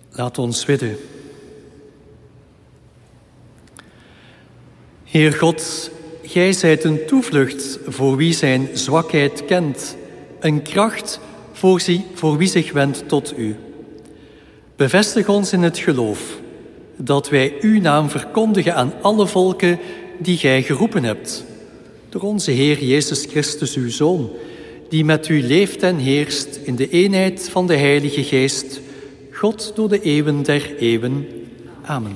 Laat ons bidden. Heer God, Gij zijt een toevlucht voor wie zijn zwakheid kent, een kracht voor wie zich wendt tot U. Bevestig ons in het geloof, dat wij Uw naam verkondigen aan alle volken die Gij geroepen hebt. Door onze Heer Jezus Christus, Uw Zoon, die met U leeft en heerst in de eenheid van de Heilige Geest, God door de eeuwen der eeuwen. Amen.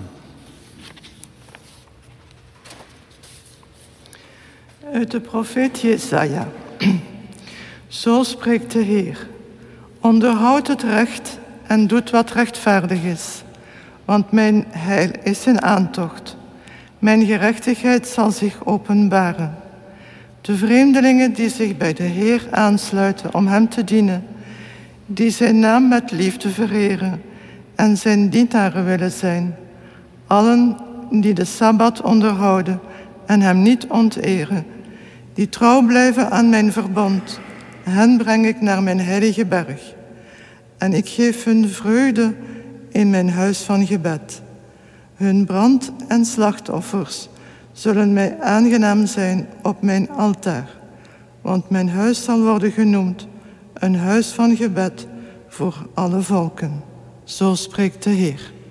Uit de profeet Jesaja. Zo spreekt de Heer. Onderhoud het recht en doet wat rechtvaardig is, want mijn heil is in aantocht. Mijn gerechtigheid zal zich openbaren. De vreemdelingen die zich bij de Heer aansluiten om hem te dienen, die zijn naam met liefde vereren en zijn dienaren willen zijn. Allen die de Sabbat onderhouden en hem niet onteren, die trouw blijven aan mijn verbond, hen breng ik naar mijn heilige berg. En ik geef hun vreugde in mijn huis van gebed. Hun brand- en slachtoffers zullen mij aangenaam zijn op mijn altaar, want mijn huis zal worden genoemd een huis van gebed voor alle volken. Zo spreekt de Heer.